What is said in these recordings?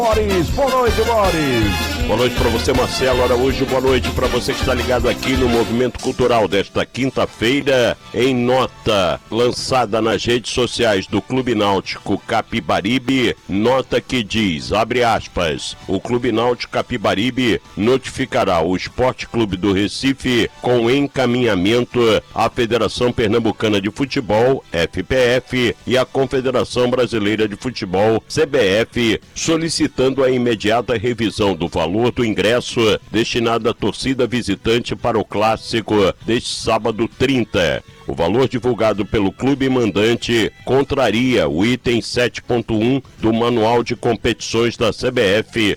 Boris, boa noite, Boris. Boa noite para você, Marcelo Araújo. Boa noite para você que está ligado aqui no Movimento Cultural desta quinta-feira. Em nota lançada nas redes sociais do Clube Náutico Capibaribe, nota que diz, abre aspas, o Clube Náutico Capibaribe notificará o Esporte Clube do Recife com encaminhamento à Federação Pernambucana de Futebol, FPF, e à Confederação Brasileira de Futebol, CBF, solicitando a imediata revisão do valor do ingresso destinado à torcida visitante para o clássico deste sábado 30. O valor divulgado pelo clube mandante contraria o item 7.1 do Manual de Competições da CBF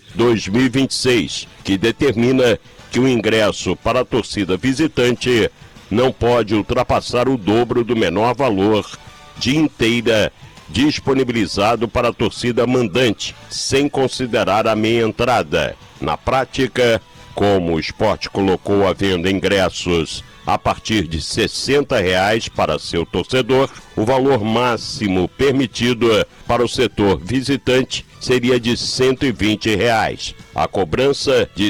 2026, que determina que o ingresso para a torcida visitante não pode ultrapassar o dobro do menor valor de inteira disponibilizado para a torcida mandante, sem considerar a meia entrada. Na prática, como o esporte colocou à venda ingressos a partir de R$ 60 para seu torcedor, o valor máximo permitido para o setor visitante seria de R$ 120. A cobrança de R$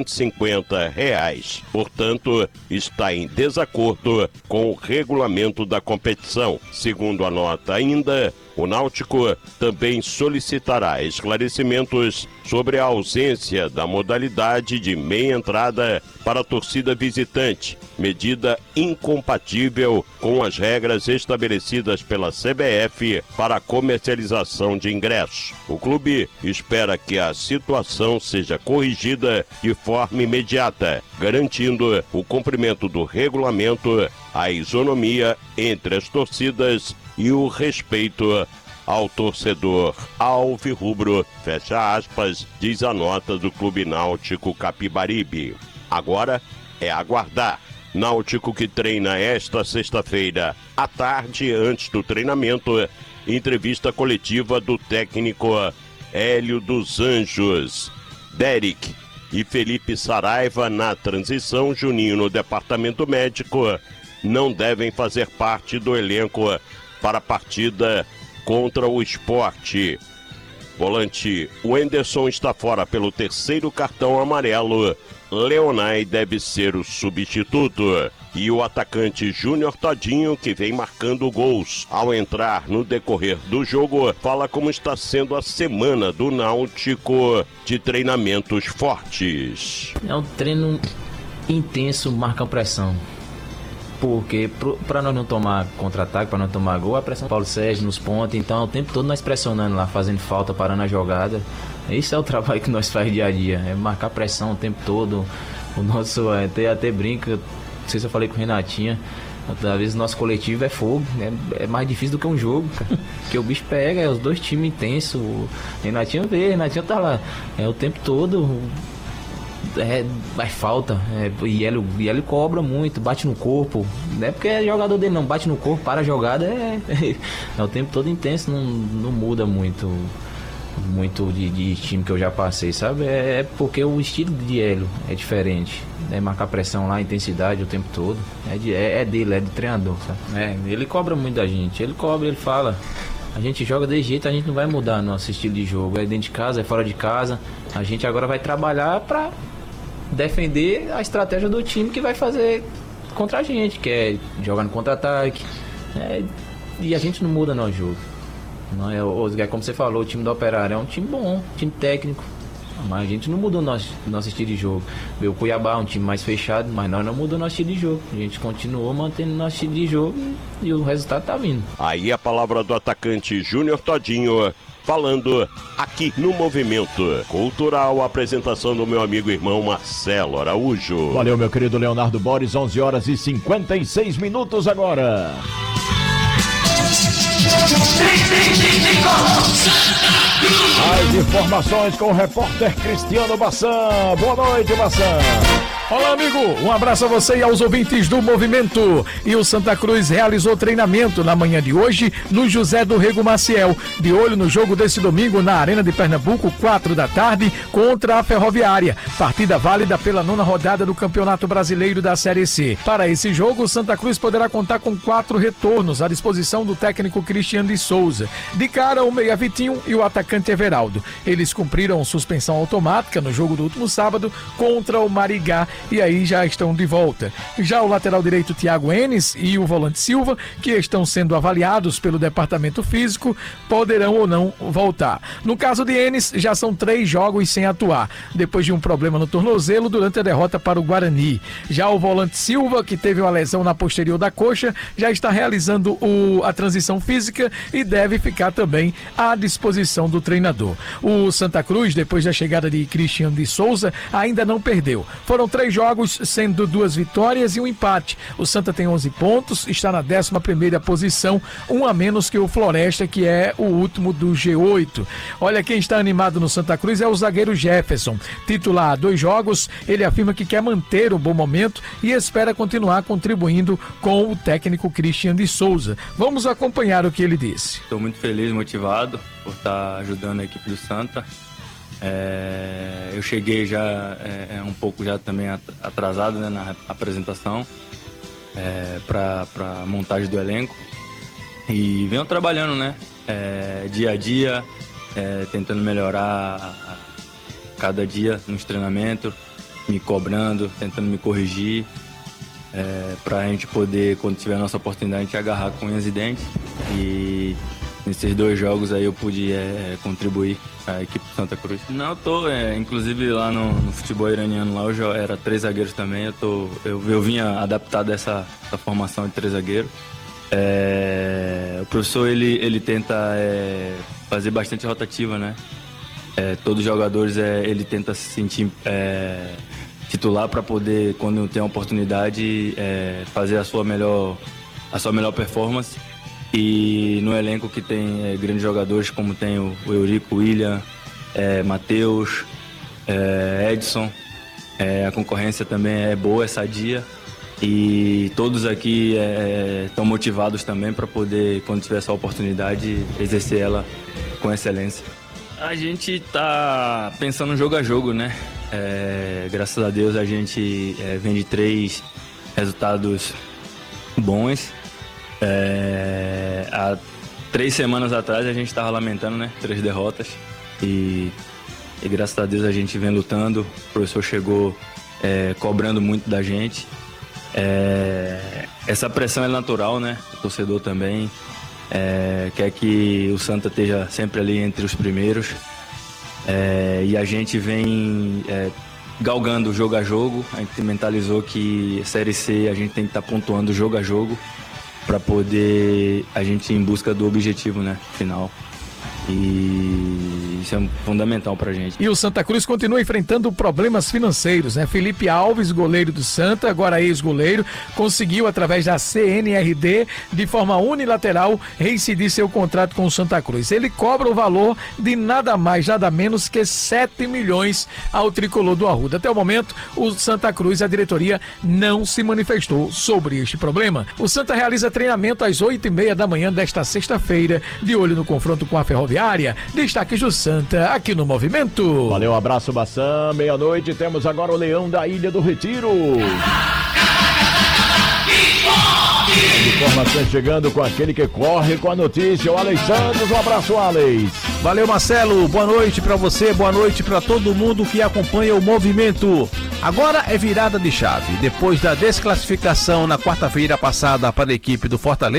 150. Portanto, está em desacordo com o regulamento da competição. Segundo a nota ainda, o Náutico também solicitará esclarecimentos sobre a ausência da modalidade de meia entrada para a torcida visitante, medida incompatível com as regras estabelecidas pela CBF para a comercialização de ingressos. O clube espera que a situação seja corrigida de forma imediata, garantindo o cumprimento do regulamento, a isonomia entre as torcidas e o respeito ao torcedor alvirrubro, fecha aspas, diz a nota do Clube Náutico Capibaribe. Agora é aguardar. Náutico que treina esta sexta-feira à tarde, antes do treinamento, entrevista coletiva do técnico Hélio dos Anjos, Derek e Felipe Saraiva na transição, Juninho no departamento médico, não devem fazer parte do elenco para a partida contra o Sport. Volante Wenderson está fora pelo terceiro cartão amarelo. Leonai deve ser o substituto. E o atacante Júnior Todinho, que vem marcando gols ao entrar no decorrer do jogo, fala como está sendo a semana do Náutico de treinamentos fortes. É um treino intenso, marca pressão. Porque para nós não tomar contra-ataque, para não tomar gol, a pressão do Paulo Sérgio nos pontos, então o tempo todo nós pressionando lá, fazendo falta, parando a jogada. Esse é o trabalho que nós faz dia a dia, é marcar pressão o tempo todo. O nosso até brinca, não sei se eu falei com o Renatinha, às vezes o nosso coletivo é fogo, é mais difícil do que um jogo, cara. Porque o bicho pega, é os dois times intensos. O Renatinha tá lá, o tempo todo. Vai falta, e ele cobra muito, bate no corpo, não é porque é jogador dele não, bate no corpo, para a jogada, é o tempo todo intenso, não muda muito de time que eu já passei, sabe, é porque o estilo de Hélio é diferente, marcar pressão lá, intensidade o tempo todo, é dele, é de treinador, sabe? Ele cobra muito da gente, ele fala, a gente joga desse jeito, a gente não vai mudar nosso estilo de jogo, é dentro de casa, é fora de casa, a gente agora vai trabalhar para defender a estratégia do time que vai fazer contra a gente, que é jogar no contra-ataque, e a gente não muda nosso jogo. Não é, como você falou, o time do Operário é um time bom, time técnico, mas a gente não mudou nosso estilo de jogo. O Cuiabá é um time mais fechado, mas nós não mudamos nosso estilo de jogo. A gente continuou mantendo nosso estilo de jogo e o resultado tá vindo. Aí a palavra do atacante Júnior Todinho, falando aqui no Movimento Cultural, a apresentação do meu amigo e irmão Marcelo Araújo. Valeu, meu querido Leonardo Boris, 11 horas e 56 minutos agora. As informações com o repórter Cristiano Bassan. Boa noite, Bassan. Olá, amigo, um abraço a você e aos ouvintes do Movimento. E o Santa Cruz realizou treinamento na manhã de hoje no José do Rego Maciel, de olho no jogo desse domingo na Arena de Pernambuco, 4 da tarde, contra a Ferroviária, partida válida pela 9ª rodada do Campeonato Brasileiro da Série C. Para esse jogo, o Santa Cruz poderá contar com 4 retornos à disposição do técnico Cristiano de Souza. De cara, o meia Vitinho e o atacante atacante Everaldo. Eles cumpriram suspensão automática no jogo do último sábado contra o Marigá e aí já estão de volta. Já o lateral direito Thiago Enes e o volante Silva, que estão sendo avaliados pelo departamento físico, poderão ou não voltar. No caso de Enes, já são 3 jogos sem atuar, depois de um problema no tornozelo durante a derrota para o Guarani. Já o volante Silva, que teve uma lesão na posterior da coxa, já está realizando a transição física e deve ficar também à disposição do treinador. O Santa Cruz, depois da chegada de Cristian de Souza, ainda não perdeu. Foram 3 jogos, sendo 2 vitórias e um empate. O Santa tem 11 pontos, está na 11ª posição, um a menos que o Floresta, que é o último do G8. Olha, quem está animado no Santa Cruz é o zagueiro Jefferson. Titular há 2 jogos, ele afirma que quer manter um bom momento e espera continuar contribuindo com o técnico Cristian de Souza. Vamos acompanhar o que ele disse. Estou muito feliz, motivado por estar ajudando a equipe do Santa. Eu cheguei já um pouco já também atrasado, né, na apresentação para a montagem do elenco e venho trabalhando, né, dia a dia, tentando melhorar cada dia nos treinamentos, me cobrando, tentando me corrigir, para a gente poder, quando tiver a nossa oportunidade, a gente agarrar com unhas e dentes. E nesses 2 jogos aí eu pude contribuir a equipe do Santa Cruz. Não, eu tô, inclusive lá no futebol iraniano, lá eu já era 3 zagueiros também, eu vinha adaptado a essa formação de 3 zagueiros. O professor, ele tenta fazer bastante rotativa, né? Todos os jogadores, ele tenta se sentir titular para poder, quando tem a oportunidade, fazer a sua melhor performance. E no elenco que tem grandes jogadores, como tem o Eurico, o William, Matheus, Edson, a concorrência também é boa, é sadia. E todos aqui estão motivados também para poder, quando tiver essa oportunidade, exercer ela com excelência. A gente está pensando jogo a jogo, né? Graças a Deus a gente vem de 3 resultados bons. Há 3 semanas atrás a gente estava lamentando, né? 3 derrotas e graças a Deus a gente vem lutando. O professor chegou cobrando muito da gente. Essa pressão é natural, né? O torcedor também quer que o Santa esteja sempre ali entre os primeiros, e a gente vem galgando jogo a jogo. A gente mentalizou que Série C a gente tem que estar pontuando jogo a jogo para poder a gente ir em busca do objetivo, né, final. E isso é fundamental pra gente. E o Santa Cruz continua enfrentando problemas financeiros, né? Felipe Alves, goleiro do Santa, agora ex-goleiro, conseguiu, através da CNRD, de forma unilateral, reincidir seu contrato com o Santa Cruz. Ele cobra o valor de nada mais, nada menos que 7 milhões ao tricolor do Arruda. Até o momento, o Santa Cruz, a diretoria, não se manifestou sobre este problema. O Santa realiza treinamento às 8h30 da manhã desta sexta-feira, de olho no confronto com a Ferroviária. Destaques do Santa aqui no Movimento. Valeu, um abraço, Baçã. Meia-noite temos agora o Leão da Ilha do Retiro. Informações chegando com aquele que corre com a notícia, o Alex Santos. Um abraço, Alex. Valeu, Marcelo. Boa noite pra você, boa noite pra todo mundo que acompanha o Movimento. Agora é virada de chave. Depois da desclassificação na quarta-feira passada para a equipe do Fortaleza,